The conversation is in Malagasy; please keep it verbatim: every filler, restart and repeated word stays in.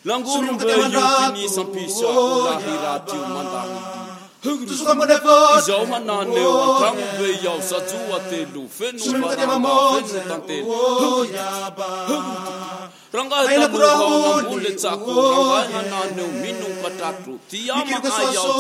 Languru beyutini sampisa ulahirati mandani. Tusuka mwenefot Izau manane wa kamu beyau sajua telu fenu barama fenu tantelu. Ranga tabu hau na mule taku ranga hanane minu katatu. Tiama ayau